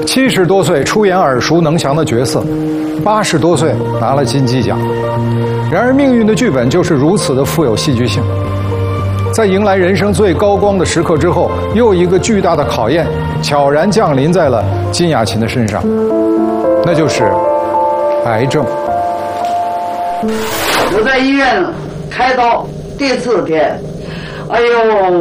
70多岁出演耳熟能详的角色，80多岁拿了金鸡奖。然而命运的剧本就是如此的富有戏剧性。在迎来人生最高光的时刻之后，又一个巨大的考验悄然降临在了金雅琴的身上，那就是癌症。 我在医院开刀第4天，哎呦。